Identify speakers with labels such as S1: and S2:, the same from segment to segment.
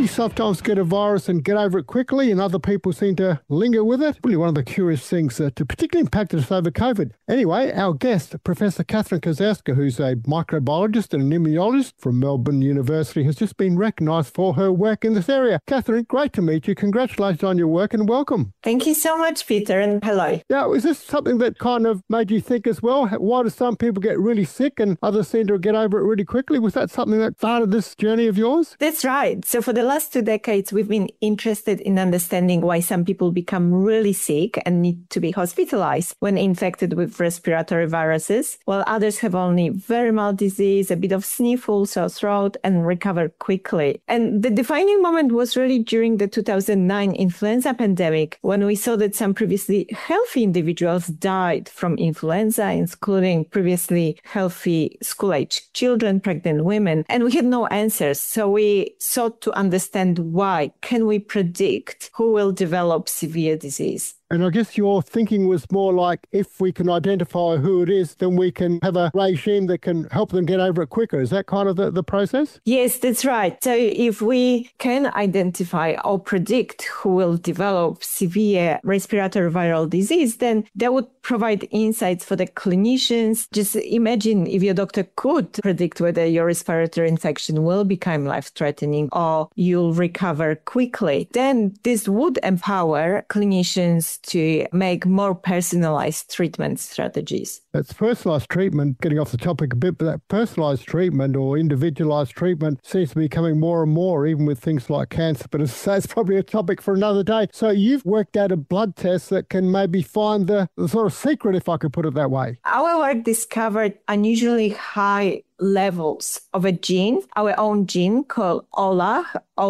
S1: you sometimes get a virus and get over it quickly, and other people seem to linger with it? Really one of the curious things that particularly impacted us over COVID. Anyway, our guest, Professor Catherine Kosowska, who's a microbiologist and an immunologist from Melbourne University, has just been recognised for her work in this area. Catherine, great to meet you. Congratulations on your work and welcome.
S2: Thank you so much, Peter, and hello.
S1: Now, is this something that kind of made you think as well? Why do some people get really sick and others seem to get over it really quickly? Was that something that started this journey of yours?
S2: That's right. So for the last 2 decades, we've been interested in understanding why some people become really sick and need to be hospitalized when infected with respiratory viruses, while others have only very mild disease, a bit of sniffle, sore throat, and recover quickly. And the defining moment was really during the 2009 influenza pandemic, when we saw that some previously healthy individuals died from influenza, including previously healthy school-aged children, pregnant women, and we had no answers. So we sought to understand why. Can we predict who will develop severe disease?
S1: And I guess your thinking was more like, if we can identify who it is, then we can have a regime that can help them get over it quicker. Is that kind of the process?
S2: Yes, that's right. So if we can identify or predict who will develop severe respiratory viral disease, then that would provide insights for the clinicians. Just imagine if your doctor could predict whether your respiratory infection will become life-threatening or you'll recover quickly. Then this would empower clinicians to make more personalized treatment strategies.
S1: That's personalised treatment, getting off the topic a bit, but that personalised treatment or individualised treatment seems to be becoming more and more, even with things like cancer. But as I say, it's probably a topic for another day. So you've worked out a blood test that can maybe find the sort of secret, if I could put it that way.
S2: Our work discovered unusually high levels of a gene, our own gene called OLAH,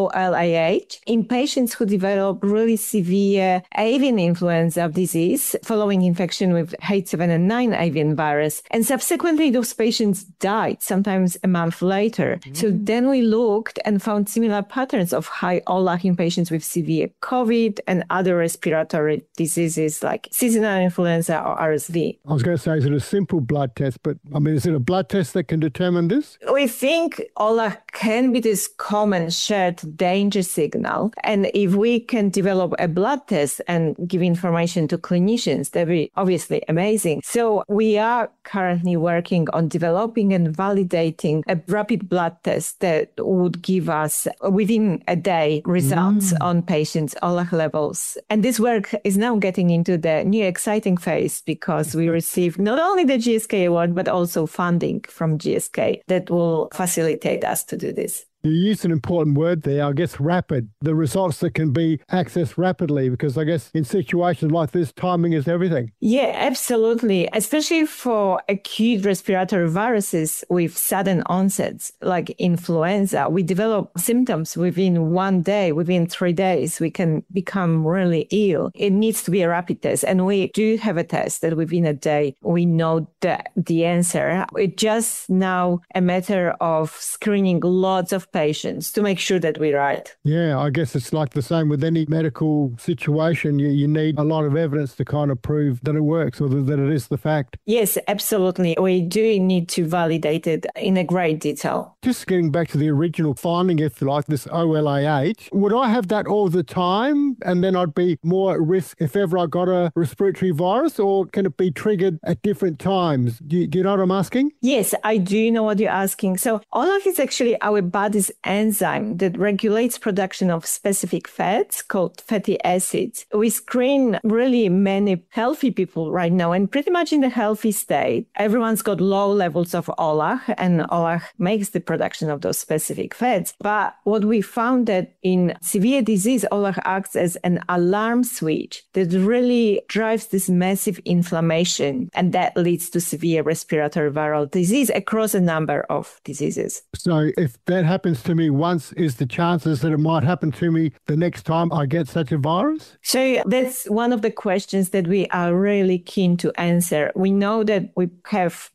S2: OLAH, in patients who develop really severe avian influenza disease following infection with H7N9 avian virus. And subsequently, those patients died, sometimes a month later. So then we looked and found similar patterns of high OLAH in patients with severe COVID and other respiratory diseases like seasonal influenza or RSV.
S1: I was going to say, is it a simple blood test? But I mean, is it a blood test that can determine this?
S2: We think OLAH can be this common shared danger signal. And if we can develop a blood test and give information to clinicians, that'd be obviously amazing. So we are currently working on developing and validating a rapid blood test that would give us within a day results on patients' OLAH levels. And this work is now getting into the new exciting phase because we received not only the GSK award, but also funding from GSK that will facilitate us to do this.
S1: You used an important word there, I guess, rapid. The results that can be accessed rapidly, because I guess in situations like this, timing is everything.
S2: Yeah, absolutely. Especially for acute respiratory viruses with sudden onsets, like influenza. We develop symptoms within 1 day, within 3 days, we can become really ill. It needs to be a rapid test. And we do have a test that within a day, we know the answer. It's just now a matter of screening lots of patients to make sure that we're right.
S1: Yeah, I guess it's like the same with any medical situation. You need a lot of evidence to kind of prove that it works or that it is the fact.
S2: Yes, absolutely. We do need to validate it in a great detail.
S1: Just getting back to the original finding, if you like, this OLAH, would I have that all the time and then I'd be more at risk if ever I got a respiratory virus, or can it be triggered at different times? Do you know what I'm asking?
S2: Yes, I do know what you're asking. So OLAH is actually our body's enzyme that regulates production of specific fats called fatty acids. We screen really many healthy people right now, and pretty much in the healthy state, everyone's got low levels of OLAH, and OLAH makes the production of those specific fats. But what we found that in severe disease, OLAH acts as an alarm switch that really drives this massive inflammation, and that leads to severe respiratory viral disease across a number of diseases.
S1: So if that happens to me once, is the chances that it might happen to me the next time I get such a virus?
S2: So that's one of the questions that we are really keen to answer. We know that we have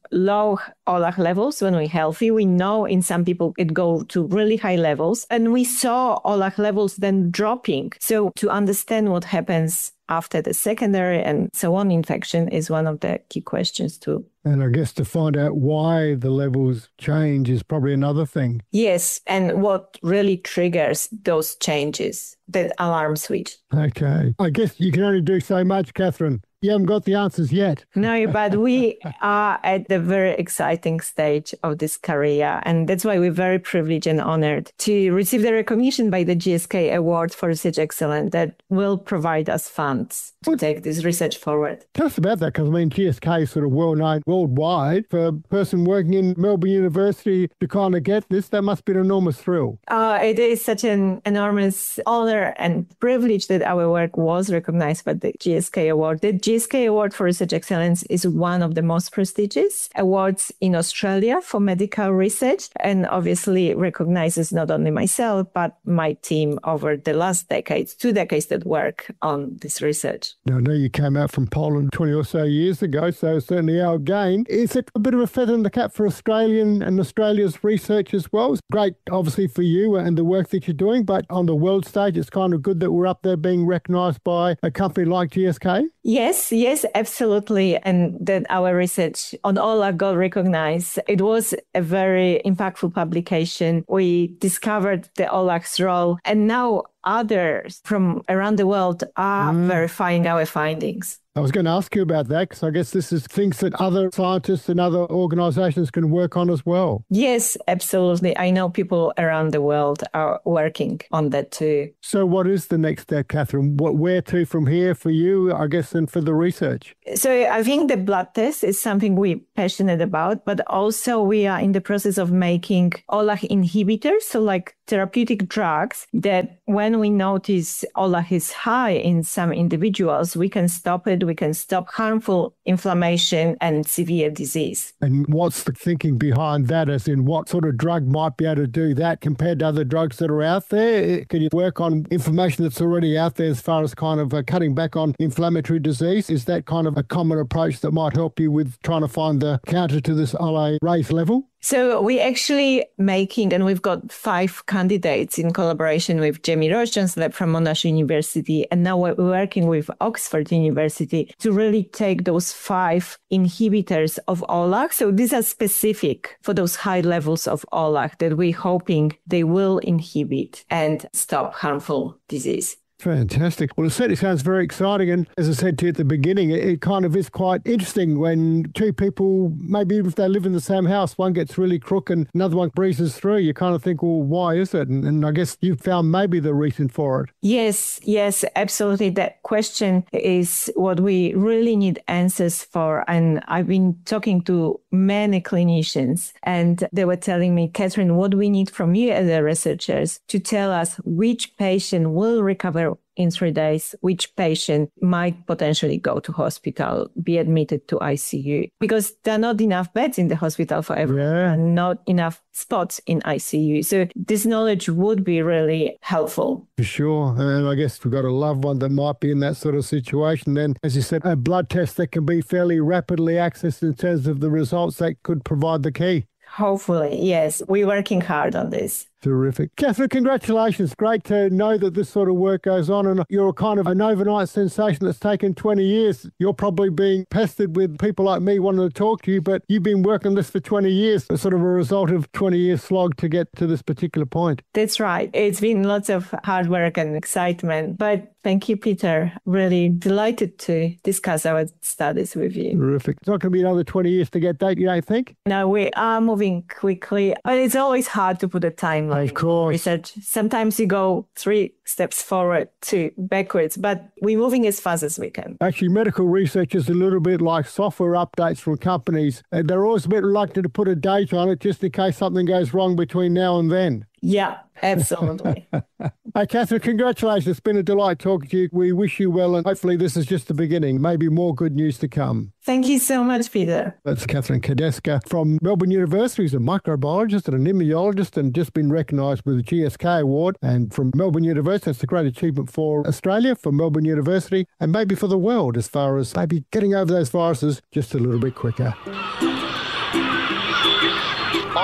S2: low OLAC levels when we're healthy. We know in some people it go to really high levels, and we saw OLAC levels then dropping. So to understand what happens after the secondary and so on infection is one of the key questions too.
S1: And I guess to find out why the levels change is probably another thing.
S2: Yes, and what really triggers those changes, the alarm switch.
S1: Okay. I guess you can only do so much, Catherine. You haven't got the answers yet.
S2: No, but we are at the very exciting stage of this career. And that's why we're very privileged and honored to receive the recognition by the GSK Award for Research Excellence that will provide us funds to take this research forward.
S1: Tell us about that, because I mean, GSK is sort of well-known worldwide. For a person working in Melbourne University to kind of get this, that must be an enormous thrill.
S2: It is such an enormous honor and privilege that our work was recognized by the GSK Award. The GSK Award for Research Excellence is one of the most prestigious awards in Australia for medical research, and obviously recognizes not only myself, but my team over the last decades, 2 decades that work on this research.
S1: Now, I know you came out from Poland 20 or so years ago, so certainly our gain. Is it a bit of a feather in the cap for Australia's research as well? It's great, obviously, for you and the work that you're doing, but on the world stage, it's kind of good that we're up there being recognised by a company like GSK?
S2: Yes, absolutely. And that our research on OLAC got recognized. It was a very impactful publication. We discovered the OLAC's role, and now others from around the world are verifying our findings.
S1: I was going to ask you about that, because I guess this is things that other scientists and other organisations can work on as well.
S2: Yes, absolutely. I know people around the world are working on that too.
S1: So what is the next step, Catherine? Where to from here for you, I guess, and for the research?
S2: So I think the blood test is something we're passionate about, but also we are in the process of making OLAC inhibitors, so like therapeutic drugs that when we notice OLAC is high in some individuals, we can stop it. We can stop harmful inflammation and severe disease.
S1: And what's the thinking behind that, as in what sort of drug might be able to do that compared to other drugs that are out there? Can you work on information that's already out there as far as kind of cutting back on inflammatory disease? Is that kind of a common approach that might help you with trying to find the counter to this OLA raised level?
S2: So we're actually making, and we've got 5 candidates in collaboration with Jamie Rossjohn's lab from Monash University, and now we're working with Oxford University to really take those 5 inhibitors of OLAC. So these are specific for those high levels of OLAC that we're hoping they will inhibit and stop harmful disease.
S1: Fantastic. Well, it certainly sounds very exciting. And as I said to you at the beginning, it kind of is quite interesting when 2 people, maybe if they live in the same house, one gets really crook and another one breezes through. You kind of think, well, why is it? And I guess you found maybe the reason for it.
S2: Yes, absolutely. That question is what we really need answers for. And I've been talking to many clinicians, and they were telling me, Catherine, what we need from you as the researchers to tell us which patient will recover in 3 days, which patient might potentially go to hospital, be admitted to ICU, because there are not enough beds in the hospital for everyone, and not enough spots in ICU. So this knowledge would be really helpful.
S1: For sure. And I guess we've got a loved one that might be in that sort of situation. Then, as you said, a blood test that can be fairly rapidly accessed in terms of the results that could provide the key.
S2: Hopefully, yes. We're working hard on this.
S1: Terrific. Catherine, congratulations. Great to know that this sort of work goes on, and you're kind of an overnight sensation that's taken 20 years. You're probably being pestered with people like me wanting to talk to you, but you've been working on this for 20 years. It's sort of a result of 20 years slog to get to this particular point.
S2: That's right. It's been lots of hard work and excitement, but thank you, Peter. Really delighted to discuss our studies with you.
S1: Terrific. It's not going to be another 20 years to get that, you don't think?
S2: No, we are moving quickly, but it's always hard to put a timeline.
S1: Of course.
S2: Research. Sometimes you go 3 steps forward, 2 backwards, but we're moving as fast as we can.
S1: Actually, medical research is a little bit like software updates from companies. They're always a bit reluctant to put a date on it just in case something goes wrong between now and then.
S2: Yeah, absolutely.
S1: Hey, Catherine, congratulations. It's been a delight talking to you. We wish you well, and hopefully this is just the beginning. Maybe more good news to come.
S2: Thank you so much, Peter.
S1: That's Catherine Kadeska from Melbourne University. She's a microbiologist and an immunologist, and just been recognised with the GSK Award. And from Melbourne University, that's a great achievement for Australia, for Melbourne University, and maybe for the world, as far as maybe getting over those viruses just a little bit quicker.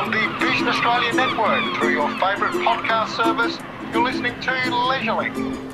S3: of the Vision Australia Network through your favourite podcast service. You're listening to Leisurely.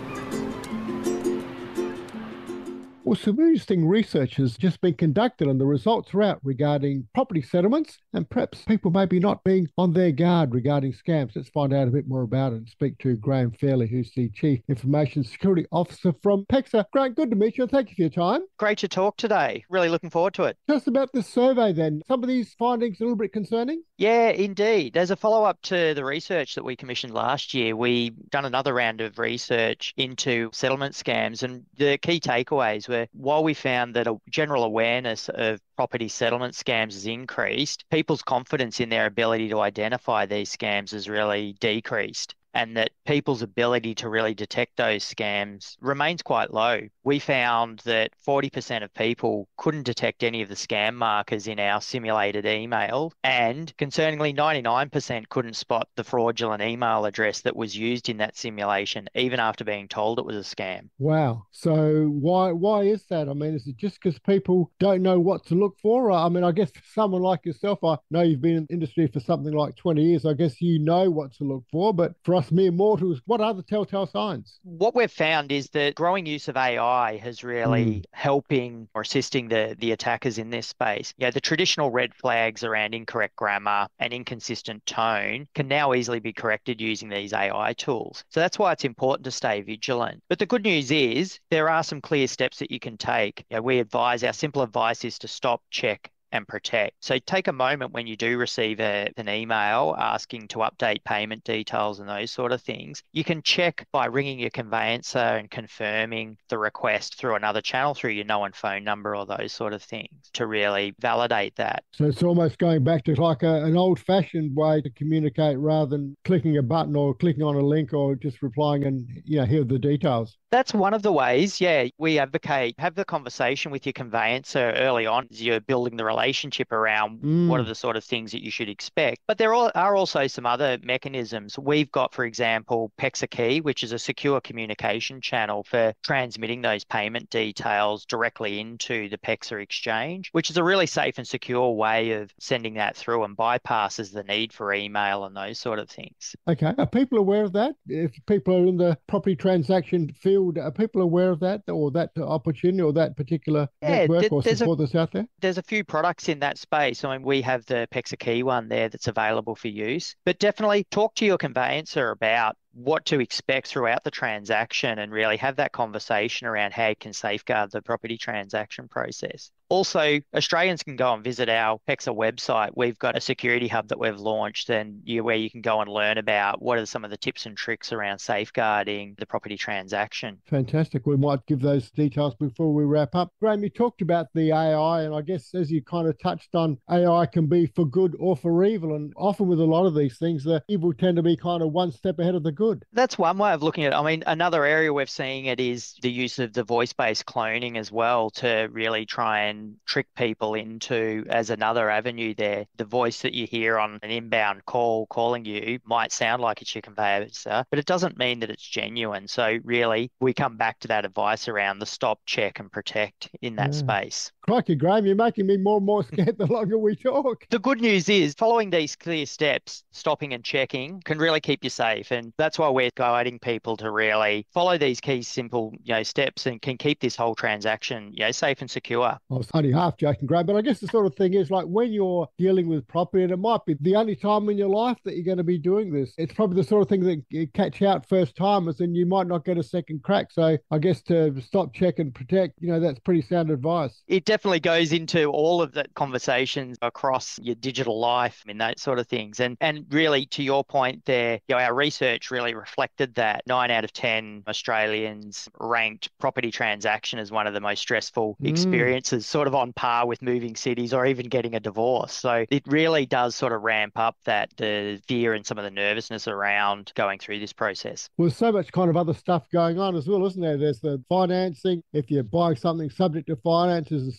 S1: Well, some interesting research has just been conducted and the results are out regarding property settlements and perhaps people maybe not being on their guard regarding scams. Let's find out a bit more about it and speak to Graham Fairley, who's the Chief Information Security Officer from PEXA. Graham, good to meet you and thank you for your time.
S4: Great to talk today. Really looking forward to it.
S1: Tell us about this survey then. Some of these findings are a little bit concerning.
S4: Yeah, indeed. As a follow-up to the research that we commissioned last year, we done another round of research into settlement scams, and the key takeaways were while we found that a general awareness of property settlement scams has increased, people's confidence in their ability to identify these scams has really decreased, and that people's ability to really detect those scams remains quite low. We found that 40% of people couldn't detect any of the scam markers in our simulated email, and concerningly, 99% couldn't spot the fraudulent email address that was used in that simulation, even after being told it was a scam.
S1: Wow. So why is that? I mean, is it just because people don't know what to look for? I mean, I guess for someone like yourself, I know you've been in the industry for something like 20 years. I guess you know what to look for, but for us mere mortals, what are the telltale signs?
S4: What we've found is that growing use of AI has really helping or assisting the attackers in this space. Yeah, the traditional red flags around incorrect grammar and inconsistent tone can now easily be corrected using these AI tools. So that's why it's important to stay vigilant. But the good news is there are some clear steps that you can take. Our simple advice is to stop, check, and protect. So take a moment when you do receive an email asking to update payment details and those sort of things. You can check by ringing your conveyancer and confirming the request through another channel, through your known phone number or those sort of things, to really validate that.
S1: So it's almost going back to like an old-fashioned way to communicate rather than clicking a button or clicking on a link or just replying and, here are the details.
S4: That's one of the ways, we advocate, have the conversation with your conveyancer early on as you're building the relationship around what are the sort of things that you should expect. But there are also some other mechanisms. We've got, for example, PEXA Key, which is a secure communication channel for transmitting those payment details directly into the PEXA exchange, which is a really safe and secure way of sending that through and bypasses the need for email and those sort of things.
S1: Okay. Are people aware of that? If people are in the property transaction field, are people aware of that or that opportunity or that particular network or support that's out there?
S4: There's a few products in that space. I mean, we have the PEXA Key one there that's available for use, but definitely talk to your conveyancer about what to expect throughout the transaction and really have that conversation around how you can safeguard the property transaction process. Also, Australians can go and visit our PEXA website. We've got a security hub that we've launched and where you can go and learn about what are some of the tips and tricks around safeguarding the property transaction.
S1: Fantastic. We might give those details before we wrap up. Graham, you talked about the AI, and I guess as you kind of touched on, AI can be for good or for evil. And often with a lot of these things, the evil tend to be kind of one step ahead of the good.
S4: That's one way of looking at it. I mean, another area we're seeing it is the use of the voice-based cloning as well to really try and trick people into, as another avenue there. The voice that you hear on an inbound call calling you might sound like it's your conveyancer, but it doesn't mean that it's genuine. So really, we come back to that advice around the stop, check, and protect in that space.
S1: Crikey, Graham, you're making me more and more scared the longer we talk.
S4: The good news is following these clear steps, stopping and checking, can really keep you safe. And that's why we're guiding people to really follow these key simple steps and can keep this whole transaction safe and secure.
S1: I was only half joking, Graham, but I guess the sort of thing is like when you're dealing with property, and it might be the only time in your life that you're going to be doing this, it's probably the sort of thing that you catch out first timers and you might not get a second crack. So I guess to stop, check and protect, that's pretty sound advice.
S4: It definitely goes into all of the conversations across your digital life and that sort of things. And really, to your point there, our research really reflected that 9 out of 10 Australians ranked property transaction as one of the most stressful experiences, sort of on par with moving cities or even getting a divorce. So it really does sort of ramp up the fear and some of the nervousness around going through this process.
S1: Well, there's so much kind of other stuff going on as well, isn't there? There's the financing. If you're buying something subject to finances,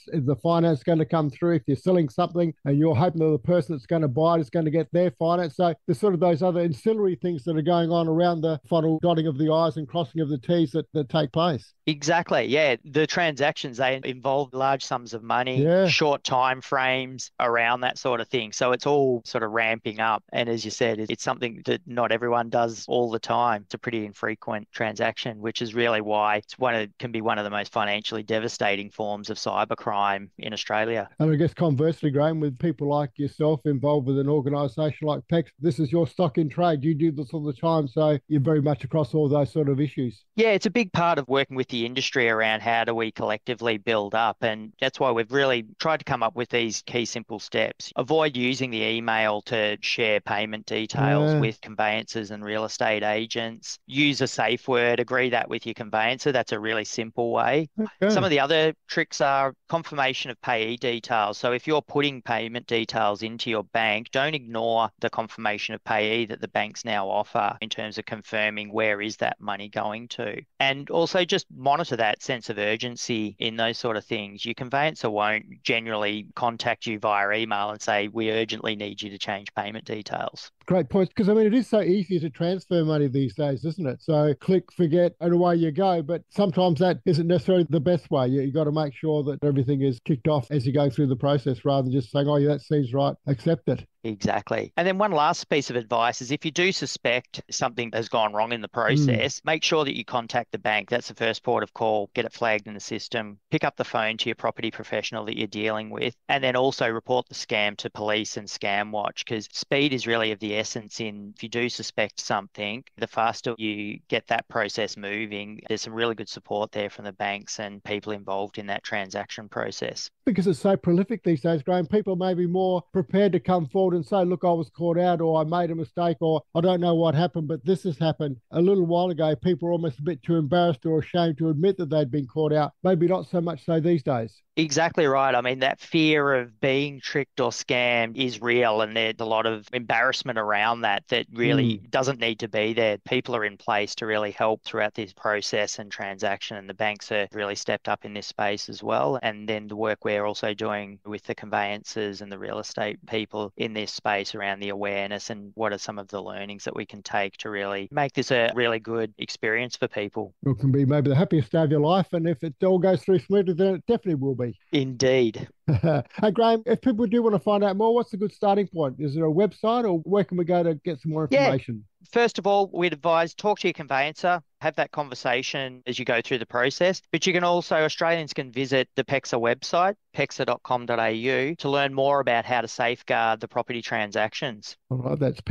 S1: Is the finance going to come through? If you're selling something and you're hoping that the person that's going to buy it is going to get their finance. So there's sort of those other ancillary things that are going on around the final dotting of the I's and crossing of the T's that take place.
S4: Exactly. Yeah. The transactions, they involve large sums of money, short time frames around that sort of thing. So it's all sort of ramping up. And as you said, it's something that not everyone does all the time. It's a pretty infrequent transaction, which is really why can be one of the most financially devastating forms of cybercrime in Australia.
S1: And I guess conversely, Graham, with people like yourself involved with an organisation like PEXA, this is your stock in trade. You do this all the time. So you're very much across all those sort of issues.
S4: Yeah, it's a big part of working with the industry around how do we collectively build up. And that's why we've really tried to come up with these key simple steps. Avoid using the email to share payment details with conveyancers and real estate agents. Use a safe word, agree that with your conveyancer. That's a really simple way. Okay. Some of the other tricks are confirmation of payee details. So if you're putting payment details into your bank, don't ignore the confirmation of payee that the banks now offer in terms of confirming where is that money going to. And also just monitor that sense of urgency in those sort of things. Your conveyancer won't generally contact you via email and say, we urgently need you to change payment details.
S1: Great point, because I mean, it is so easy to transfer money these days, isn't it? So click, forget, and away you go. But sometimes that isn't necessarily the best way. You've got to make sure that everything is kicked off as you go through the process rather than just saying, oh, yeah, that seems right, accept it.
S4: Exactly. And then one last piece of advice is if you do suspect something has gone wrong in the process, make sure that you contact the bank. That's the first port of call. Get it flagged in the system. Pick up the phone to your property professional that you're dealing with, and then also report the scam to police and Scam Watch, because speed is really of the essence in if you do suspect something, the faster you get that process moving. There's some really good support there from the banks and people involved in that transaction process.
S1: Because it's so prolific these days, Graham, people may be more prepared to come forward and say, look, I was caught out, or I made a mistake, or I don't know what happened, but this has happened. A little while ago, people were almost a bit too embarrassed or ashamed to admit that they'd been caught out. Maybe not so much so these days.
S4: Exactly right. I mean, that fear of being tricked or scammed is real, and there's a lot of embarrassment around that really doesn't need to be there. People are in place to really help throughout this process and transaction, and the banks have really stepped up in this space as well. And then the work we're also doing with the conveyancers and the real estate people in this space around the awareness and what are some of the learnings that we can take to really make this a really good experience for people.
S1: It can be maybe the happiest day of your life, and if it all goes through smoothly, then it definitely will be.
S4: Indeed.
S1: Hey, Graham, if people do want to find out more, what's a good starting point? Is there a website, or where can we go to get some more information?
S4: First of all, we'd advise talk to your conveyancer, have that conversation as you go through the process. But you can also, Australians can visit the PEXA website, pexa.com.au, to learn more about how to safeguard the property transactions.
S1: All right, that's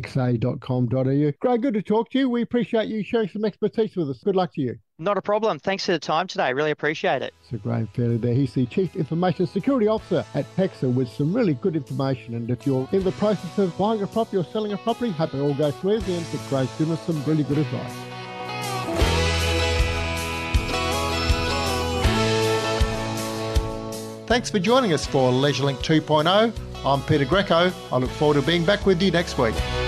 S1: pexa.com.au. Great, good to talk to you. We appreciate you sharing some expertise with us. Good luck to you.
S4: Not a problem. Thanks for the time today. Really appreciate it.
S1: So Graham Fairley there. He's the Chief Information Security Officer at PEXA with some really good information. And if you're in the process of buying a property or selling a property, hope it all goes smoothly, and Graham's given us some really good advice. Thanks for joining us for LeisureLink 2.0. I'm Peter Greco. I look forward to being back with you next week.